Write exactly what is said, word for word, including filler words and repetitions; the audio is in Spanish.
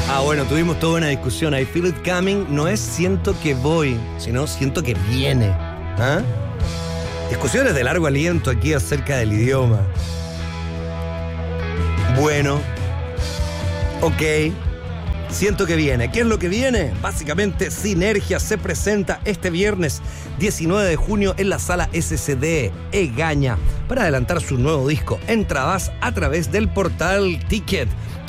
Ah, bueno, tuvimos toda una discusión. I feel it coming no es siento que voy, sino siento que viene. ¿Ah? Discusiones de largo aliento aquí acerca del idioma. Bueno, ok, siento que viene. ¿Qué es lo que viene? Básicamente, Sinergia se presenta este viernes diecinueve de junio en la sala S C D Egaña para adelantar su nuevo disco. Entradas a través del portal Ticket.